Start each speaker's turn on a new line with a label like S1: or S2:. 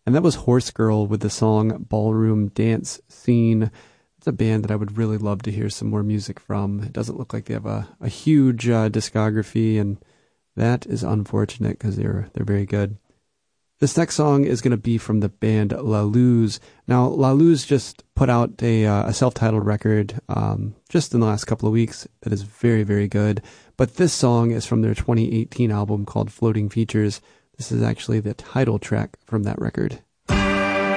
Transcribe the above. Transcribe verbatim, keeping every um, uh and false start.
S1: And that was Horse Girl with the song Ballroom Dance Scene. It's a band that I would really love to hear some more music from. It doesn't look like they have a, a huge uh, discography, and that is unfortunate because they're they're very good. This next song is going to be from the band La Luz. Now, La Luz just put out a, uh, a self-titled record um, just in the last couple of weeks that is very, very good. But this song is from their twenty eighteen album called Floating Features. This is actually the title track from that record.